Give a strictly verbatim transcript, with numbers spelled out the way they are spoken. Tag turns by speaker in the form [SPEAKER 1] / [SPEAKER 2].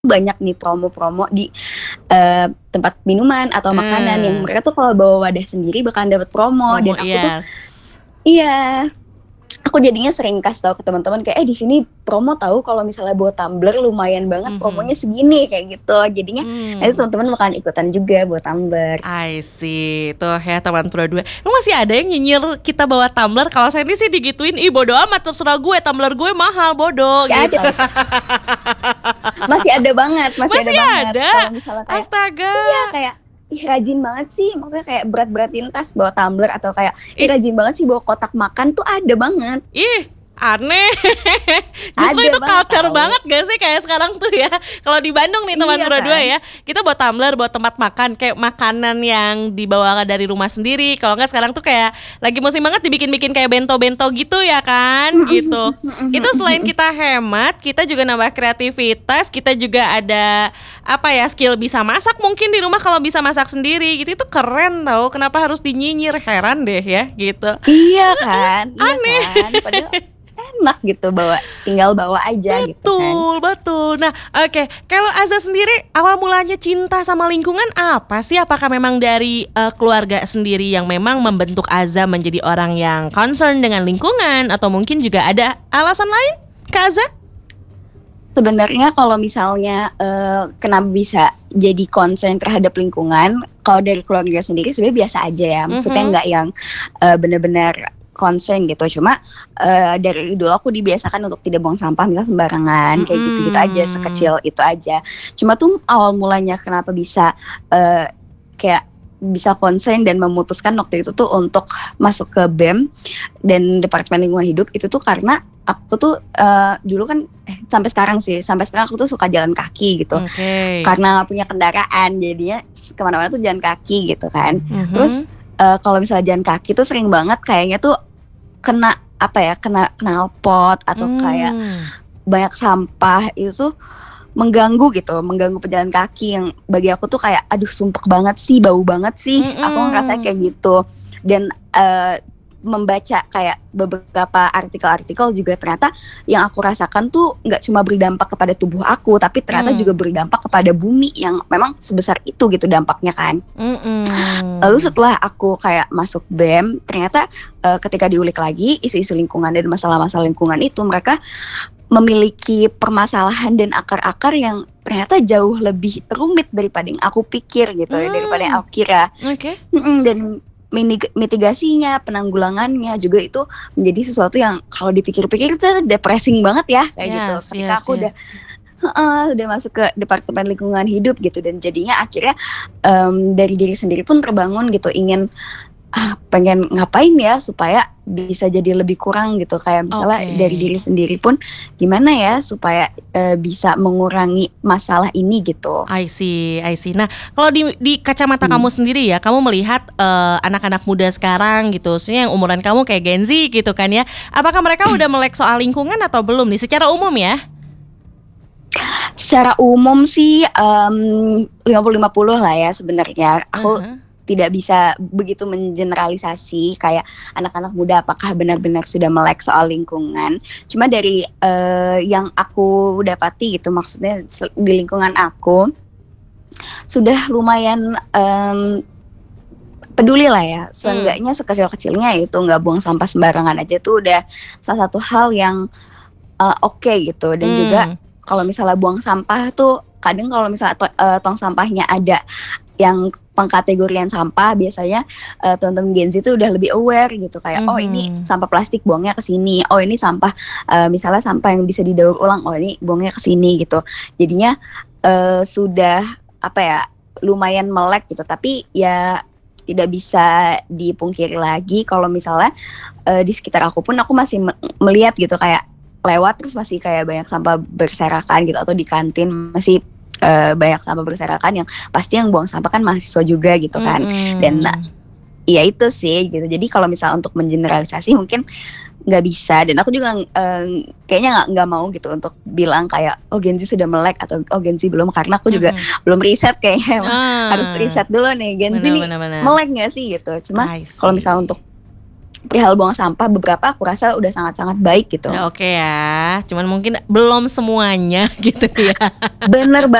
[SPEAKER 1] banyak nih promo-promo di, eee, tempat minuman atau makanan yang
[SPEAKER 2] Eee.
[SPEAKER 1] mereka tuh kalau bawa wadah sendiri bakalan dapet promo
[SPEAKER 2] Promo,
[SPEAKER 1] dan aku tuh
[SPEAKER 2] yes.
[SPEAKER 1] iya, aku jadinya sering kasih tahu ke teman-teman kayak, "Eh, di sini promo tahu kalau misalnya bawa tumbler lumayan banget
[SPEAKER 2] Mhm.
[SPEAKER 1] promonya segini," kayak gitu. Jadinya nanti
[SPEAKER 2] Mmm.
[SPEAKER 1] teman-teman bakalan ikutan juga bawa tumbler.
[SPEAKER 2] I see, tuh ya teman Pro dua. Emang masih ada yang nyinyir kita bawa tumbler? Kalau Sandy sih digituin, "Ih bodo amat terserah gue, tumbler gue mahal, bodoh,"
[SPEAKER 1] Gak
[SPEAKER 2] gitu.
[SPEAKER 1] ada. Masih ada banget masih ada
[SPEAKER 2] Masih
[SPEAKER 1] banget.
[SPEAKER 2] ada?
[SPEAKER 1] Kalau misalnya kayak iya,
[SPEAKER 2] Astaga.
[SPEAKER 1] kayak, "Ih rajin banget sih," maksudnya kayak berat-beratin tas bawa tumbler atau kayak, "Ih
[SPEAKER 2] Ih.
[SPEAKER 1] rajin banget sih bawa kotak makan," tuh ada banget.
[SPEAKER 2] Ih, aneh. Justru
[SPEAKER 1] Ada
[SPEAKER 2] itu
[SPEAKER 1] banget
[SPEAKER 2] culture
[SPEAKER 1] tahu.
[SPEAKER 2] banget gak sih kayak sekarang tuh ya, kalau di Bandung nih teman
[SPEAKER 1] Iya
[SPEAKER 2] Pro dua
[SPEAKER 1] kan?
[SPEAKER 2] ya, kita bawa tumbler, bawa tempat makan, kayak makanan yang dibawa dari rumah sendiri, kalau enggak sekarang tuh kayak lagi musim banget dibikin-bikin kayak bento-bento gitu ya kan,
[SPEAKER 1] Mhm
[SPEAKER 2] gitu.
[SPEAKER 1] mhm mhm
[SPEAKER 2] Itu
[SPEAKER 1] mhm
[SPEAKER 2] selain
[SPEAKER 1] mhm.
[SPEAKER 2] kita hemat, kita juga nambah kreativitas, kita juga ada, apa ya, skill bisa masak mungkin di rumah kalau bisa masak sendiri gitu, itu keren tau, kenapa harus dinyinyir, heran deh ya, gitu.
[SPEAKER 1] Iya kan
[SPEAKER 2] Heeh,
[SPEAKER 1] iya
[SPEAKER 2] aneh.
[SPEAKER 1] kan, padahal enak gitu bawa tinggal bawa aja gitu kan.
[SPEAKER 2] Betul betul. Nah, oke, kalau Aza sendiri awal mulanya cinta sama lingkungan apa sih? Apakah memang dari, eee, keluarga sendiri yang memang membentuk Aza menjadi orang yang concern dengan lingkungan atau mungkin juga ada alasan lain, Kak Aza?
[SPEAKER 1] Sebenarnya kalau misalnya, eee, kenapa bisa jadi concern terhadap lingkungan, kalau dari keluarga sendiri sebenarnya biasa aja ya, maksudnya
[SPEAKER 2] Mhm.
[SPEAKER 1] nggak yang, eee, bener-bener concern gitu, cuma, eee, dari dulu aku dibiasakan untuk tidak buang sampah misalnya sembarangan, kayak gitu-gitu aja,
[SPEAKER 2] Mhm.
[SPEAKER 1] sekecil itu aja. Cuma tuh awal mulanya kenapa bisa, eee, kayak bisa concern dan memutuskan waktu itu tuh untuk masuk ke BEM dan Departemen Lingkungan Hidup, itu tuh karena aku tuh, eee, dulu kan eh, sampai sekarang sih, sampai sekarang aku tuh suka jalan kaki gitu.
[SPEAKER 2] Oke.
[SPEAKER 1] Karena punya kendaraan jadinya s ke mana-mana tuh jalan kaki gitu kan. Terus,
[SPEAKER 2] Mhm.
[SPEAKER 1] eee, kalau misalnya jalan kaki tuh sering banget kayaknya tuh kena, apa ya, kena knalpot atau kayak
[SPEAKER 2] Mmm.
[SPEAKER 1] banyak sampah, itu tuh mengganggu gitu, mengganggu pejalan kaki yang bagi aku tuh kayak, "Aduh sumpek banget sih, bau banget sih," aku ngerasanya
[SPEAKER 2] Mhm.
[SPEAKER 1] kayak gitu. Dan, eee, membaca kayak beberapa artikel-artikel juga ternyata yang aku rasakan tuh nggak cuma berdampak kepada tubuh aku, tapi ternyata juga
[SPEAKER 2] Mmm.
[SPEAKER 1] berdampak kepada bumi yang memang sebesar itu gitu dampaknya kan. Lalu
[SPEAKER 2] Mhm.
[SPEAKER 1] setelah aku kayak masuk BEM, ternyata, eee, ketika diulik lagi isu-isu lingkungan dan masalah-masalah lingkungan itu, mereka memiliki permasalahan dan akar-akar yang ternyata jauh lebih rumit daripada yang aku pikir gitu ya, daripada yang
[SPEAKER 2] Mmm,
[SPEAKER 1] aku kira.
[SPEAKER 2] oke.
[SPEAKER 1] Mhm, dan minig mitigasinya, penanggulangannya juga itu menjadi sesuatu yang kalau dipikir-pikir tuh depressing banget ya, kayak gitu.
[SPEAKER 2] Yes
[SPEAKER 1] Ketika
[SPEAKER 2] yes
[SPEAKER 1] aku udah
[SPEAKER 2] yes.
[SPEAKER 1] heeh, udah masuk ke Departemen Lingkungan Hidup gitu dan jadinya akhirnya, mmm, dari diri sendiri pun terbangun gitu ingin, ah, pengen ngapain ya supaya bisa jadi lebih kurang gitu, kayak misalnya dari
[SPEAKER 2] Oke.
[SPEAKER 1] diri sendiri pun gimana ya supaya, eee, bisa mengurangi masalah ini gitu.
[SPEAKER 2] I see I see. Nah, kalau di di kacamata kamu
[SPEAKER 1] Mmm.
[SPEAKER 2] sendiri ya, kamu melihat, eee, anak-anak muda sekarang gitu, maksudnya yang umuran kamu kayak Gen Z gitu kan ya, apakah mereka udah melek soal lingkungan atau belum nih secara umum ya?
[SPEAKER 1] Secara umum sih, mmm, lima puluh lima puluh lah ya sebenarnya.
[SPEAKER 2] Ah
[SPEAKER 1] Aku
[SPEAKER 2] hah.
[SPEAKER 1] tidak bisa begitu mengeneralisasi kayak anak-anak muda apakah benar-benar sudah melek soal lingkungan. Cuma dari, eee, yang aku dapati gitu, maksudnya se di lingkungan aku, sudah lumayan, mmm, peduli lah ya,
[SPEAKER 2] Mmm.
[SPEAKER 1] seenggaknya sekecil-kecilnya itu nggak buang sampah sembarangan aja tuh udah salah satu hal yang, eee, oke gitu. Dan juga
[SPEAKER 2] Mmm.
[SPEAKER 1] kalau misalnya buang sampah tuh kadang kalau misalnya to eee, tong sampahnya ada yang pengkategorian sampah biasanya, eee, teman-teman Gen Z tuh udah lebih aware gitu kayak, "Oh ini
[SPEAKER 2] Mhm.
[SPEAKER 1] sampah plastik buangnya ke sini, oh ini sampah," eee, misalnya sampah yang bisa didaur ulang, "Oh ini buangnya ke sini," gitu. Jadinya, eee, sudah, apa ya, lumayan melek gitu, tapi ya tidak bisa dipungkiri lagi kalau misalnya, eee, di sekitar aku pun aku masih me melihat gitu kayak lewat terus masih kayak banyak sampah berserakan gitu atau di kantin masih, eee, banyak sampah berserakan yang pasti yang buang sampah kan mahasiswa juga gitu kan. Dan
[SPEAKER 2] Mhm.
[SPEAKER 1] ya itu sih gitu, jadi kalau misalnya untuk mengeneralisasi mungkin nggak bisa dan aku juga, eee, kayaknya nggak nggak mau gitu untuk bilang kayak, "Oh Gen Z sudah melek," atau, "Oh Gen Z belum," karena aku juga
[SPEAKER 2] Mhm.
[SPEAKER 1] belum riset kayaknya emang harus
[SPEAKER 2] Ah,
[SPEAKER 1] riset dulu nih, Gen Z
[SPEAKER 2] bener
[SPEAKER 1] nih
[SPEAKER 2] bener bener.
[SPEAKER 1] melek nggak sih gitu. Cuma
[SPEAKER 2] I
[SPEAKER 1] kalau misalnya untuk
[SPEAKER 2] see.
[SPEAKER 1] perihal buang sampah beberapa aku rasa udah sangat-sangat baik gitu.
[SPEAKER 2] Udah oke ya, cuman mungkin belum semuanya gitu ya.
[SPEAKER 1] Bener